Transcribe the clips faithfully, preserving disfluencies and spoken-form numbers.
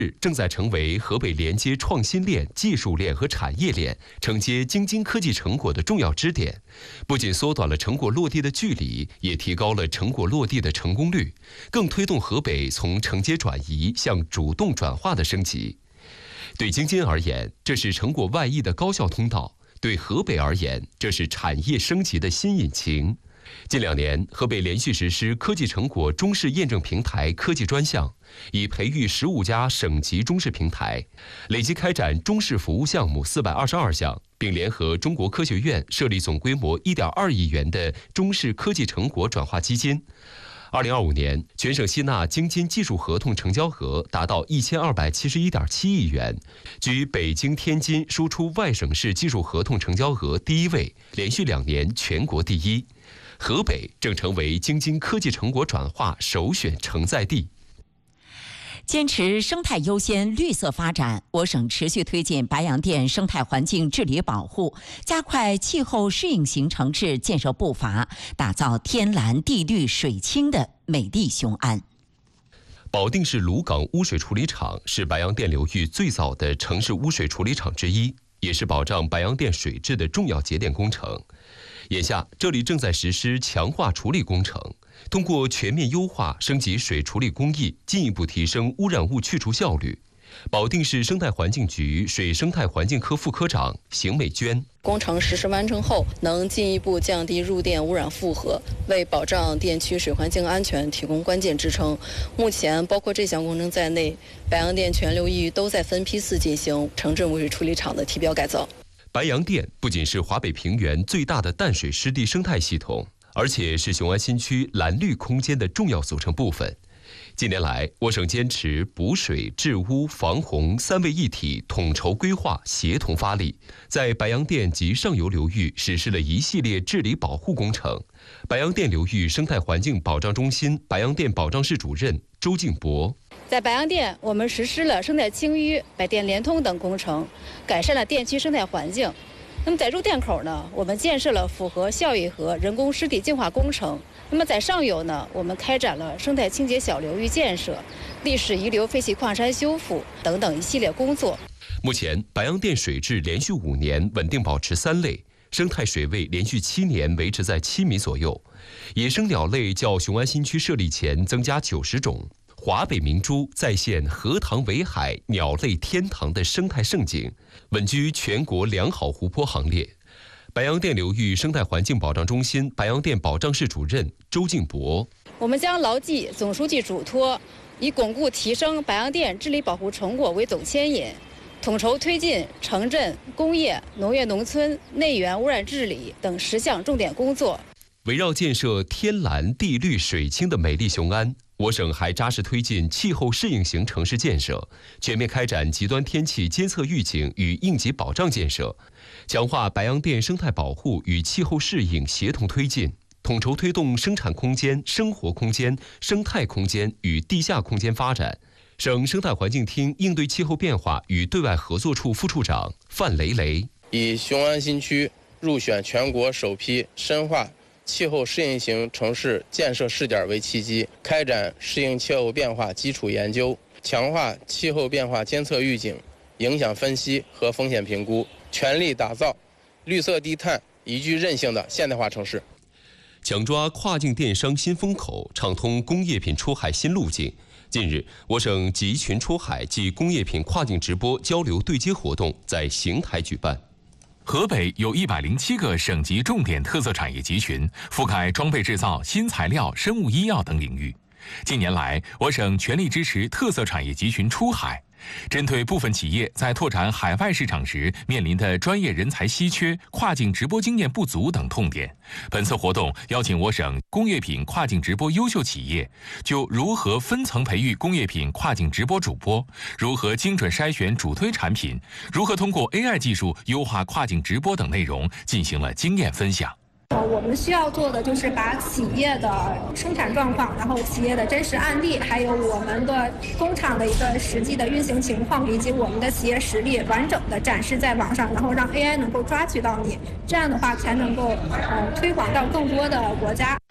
正在成为河北连接创新链、技术链和产业链、承接京津科技成果的重要支点，不仅缩短了成果落地的距离，也提高了成果落地的成功率，更推动河北从承接转移向主动转化的升级。对京津而言，这是成果外溢的高效通道；对河北而言，这是产业升级的新引擎。近两年，河北连续实施科技成果中试验证平台科技专项，已培育十五家省级中试平台，累计开展中试服务项目四百二十二项，并联合中国科学院设立总规模一点二亿元的中试科技成果转化基金。二零二五年，全省吸纳京津技术合同成交额达到一千二百七十一点七亿元，居北京、天津输出外省市技术合同成交额第一位，连续两年全国第一。河北正成为京津科技成果转化首选承载地。 坚持生态优先、绿色发展，我省持续推进白洋淀生态环境治理保护，加快气候适应型城市建设步伐，打造天蓝地绿水清的美丽雄安。 保定市鲁岗污水处理厂是白洋淀流域最早的城市污水处理厂之一，也是保障白洋淀水质的重要节点工程。眼下，这里正在实施强化处理工程，通过全面优化、升级水处理工艺，进一步提升污染物去除效率。保定市生态环境局水生态环境科副科长邢美娟： 工程实施完成后，能进一步降低入电污染负荷，为保障电区水环境安全提供关键支撑。目前，包括这项工程在内，白洋淀全流域都在分批次进行城镇污水处理厂的体表改造。 白洋淀不仅是华北平原最大的淡水湿地生态系统，而且是雄安新区蓝绿空间的重要组成部分。近年来，我省坚持补水、治污、防洪三位一体统筹规划、协同发力，在白洋淀及上游流域实施了一系列治理保护工程。白洋淀流域生态环境保障中心白洋淀保障室主任周敬博： 在白洋淀，我们实施了生态清淤、百电联通等工程，改善了电区生态环境。那么在入电口呢，我们建设了复合效益河人工湿地净化工程。那么在上游呢，我们开展了生态清洁小流域建设、历史遗留废弃矿山修复等等一系列工作。 目前，白洋淀水质连续五年稳定保持三类，生态水位连续七年维持在七米左右，野生鸟类较雄安新区设立前增加九十种。华北明珠再现荷塘围海鸟类天堂的生态盛景，稳居全国良好湖泊行列。白洋淀流域生态环境保障中心白洋淀保障室主任周敬博： 我们将牢记总书记嘱托，以巩固提升白洋淀治理保护成果为总牵引，统筹推进城镇、工业、农业农村内源污染治理等十项重点工作。 围绕建设天蓝地绿水清的美丽雄安，我省还扎实推进气候适应型城市建设，全面开展极端天气监测预警与应急保障建设，强化白洋淀生态保护与气候适应协同推进，统筹推动生产空间、生活空间、生态空间与地下空间发展。省生态环境厅应对气候变化与对外合作处副处长范雷雷： 以雄安新区入选全国首批深化气候适应型城市建设试点为契机，开展适应气候变化基础研究，强化气候变化监测预警、影响分析和风险评估，全力打造绿色低碳、宜居韧性的现代化城市。 抢抓跨境电商新风口，畅通工业品出海新路径。近日，我省集群出海暨工业品跨境直播交流对接活动在邢台举办。 河北有一百零七个省级重点特色产业集群，覆盖装备制造、新材料、生物医药等领域。近年来，我省全力支持特色产业集群出海。针对部分企业在拓展海外市场时面临的专业人才稀缺、跨境直播经验不足等痛点，本次活动邀请我省工业品跨境直播优秀企业，就如何分层培育工业品跨境直播主播，如何精准筛选主推产品，如何通过 A I 技术优化跨境直播等内容进行了经验分享。 我们需要做的就是把企业的生产状况，然后企业的真实案例，还有我们的工厂的一个实际的运行情况，以及我们的企业实力完整的展示在网上，然后让 A I 能够抓取到你，这样的话才能够呃推广到更多的国家。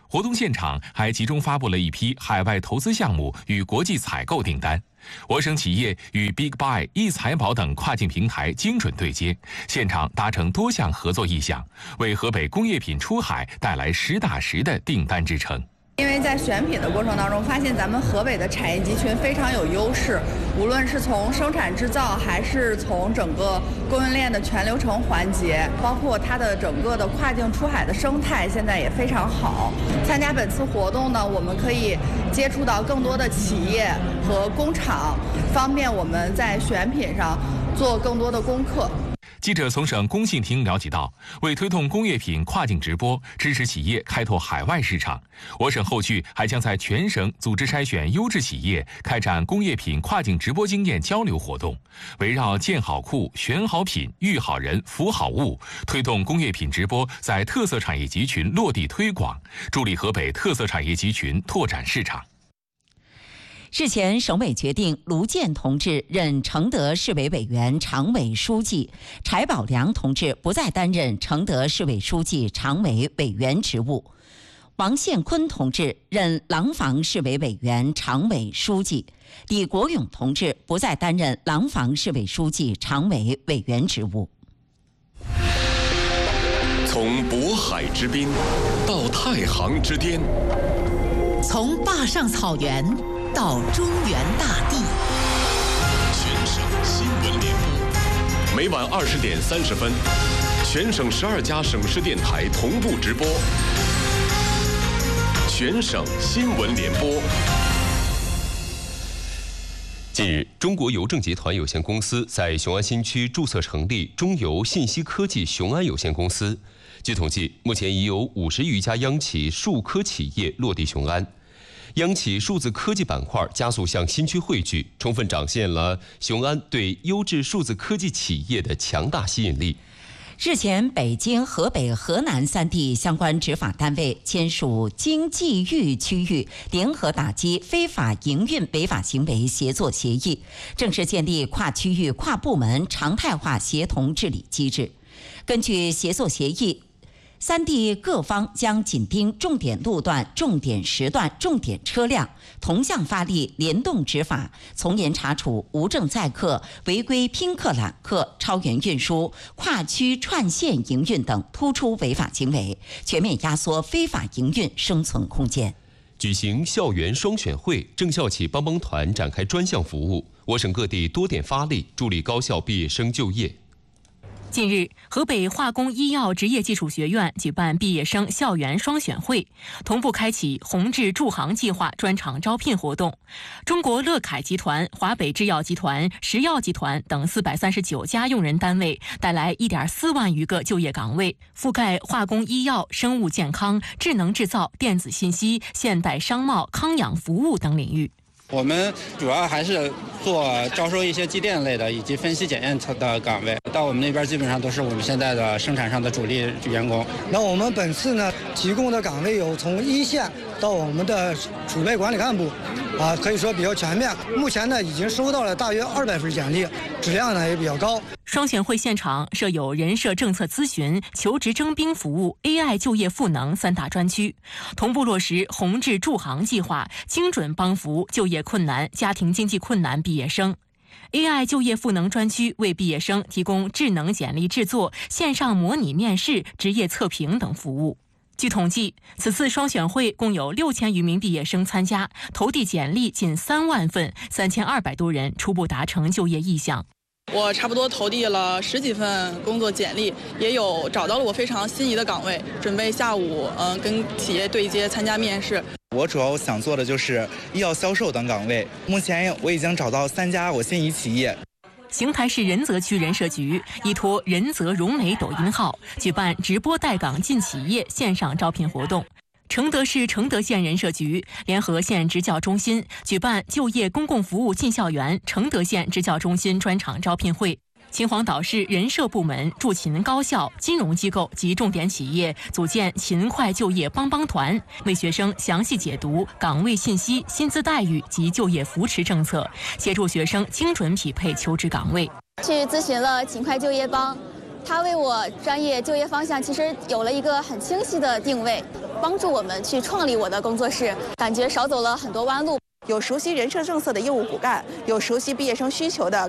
活动现场还集中发布了一批海外投资项目与国际采购订单。我省企业与 Big Buy、易财宝等跨境平台精准对接，现场达成多项合作意向，为河北工业品出海带来实打实的订单支撑。 因为在选品的过程当中，发现咱们河北的产业集群非常有优势，无论是从生产制造，还是从整个供应链的全流程环节，包括它的整个的跨境出海的生态，现在也非常好。参加本次活动呢，我们可以接触到更多的企业和工厂，方便我们在选品上做更多的功课。 记者从省工信厅了解到，为推动工业品跨境直播，支持企业开拓海外市场，我省后续还将在全省组织筛选优质企业，开展工业品跨境直播经验交流活动，围绕建好库、选好品、育好人、服好物，推动工业品直播在特色产业集群落地推广，助力河北特色产业集群拓展市场。 日前，省委决定卢健同志任承德市委委员、常委书记，柴宝良同志不再担任承德市委书记、常委委员职务，王宪坤同志任廊坊市委委员、常委书记，李国勇同志不再担任廊坊市委书记、常委委员职务。 从渤海之滨到太行之巅， 从坝上草原到中原大地， 全省新闻联播，每晚二十点三十分，全省十二家省市电台同步直播。全省新闻联播。 近日，中国邮政集团有限公司在雄安新区注册成立中邮信息科技雄安有限公司。据统计，目前已有五十余家央企、数科企业落地雄安。央企数字科技板块加速向新区汇聚，充分展现了雄安对优质数字科技企业的强大吸引力。 日前，北京、河北、河南三地相关执法单位签署经济域区域联合打击非法营运违法行为协作协议，正式建立跨区域、跨部门常态化协同治理机制。根据协作协议，三地各方将紧盯重点路段、重点时段、重点车辆，同向发力，联动执法，从严查处无证载客、违规拼客揽客、超员运输、跨区串线营运等突出违法行为，全面压缩非法营运生存空间。 举行校园双选会，正校企帮帮团展开专项服务，我省各地多点发力，助力高校毕业生就业。 近日，河北化工医药职业技术学院举办毕业生校园双选会，同步开启宏志助航计划专场招聘活动。中国乐凯集团、华北制药集团、石药集团等四百三十九家用人单位带来一点四万余个就业岗位，覆盖化工医药、生物健康、智能制造、电子信息、现代商贸、康养服务等领域。 我们主要还是做招收一些机电类的以及分析检验的岗位，到我们那边基本上都是我们现在的生产上的主力员工。 那我们本次呢提供的岗位有从一线到我们的储备管理干部，啊，可以说比较全面。目前呢已经收到了大约二百份简历，质量呢也比较高。 双选会现场设有人社政策咨询、求职征兵服务、A I 就业赋能三大专区，同步落实宏志助航计划，精准帮扶就业困难、家庭经济困难毕业生。A I 就业赋能专区为毕业生提供智能简历制作、线上模拟面试、职业测评等服务。据统计，此次双选会共有六千余名毕业生参加，投递简历近三万份，三千二百多人初步达成就业意向。 我差不多投递了十几份工作简历，也有找到了我非常心仪的岗位，准备下午嗯、呃、跟企业对接参加面试。 我主要想做的就是医药销售等岗位，目前我已经找到三家我心仪企业。 邢台市仁泽区人社局依托仁泽融媒抖音号举办直播带岗进企业线上招聘活动。承德市承德县人社局联合县职教中心举办就业公共服务进校园承德县职教中心专场招聘会。秦皇岛市人社部门驻勤高校、金融机构及重点企业组建勤快就业帮帮团，为学生详细解读岗位信息、薪资待遇及就业扶持政策，协助学生精准匹配求职岗位。 去咨询了勤快就业帮，他为我专业就业方向其实有了一个很清晰的定位。 帮助我们去创立我的工作室，感觉少走了很多弯路。 有熟悉人社政策的业务骨干，有熟悉毕业生需求的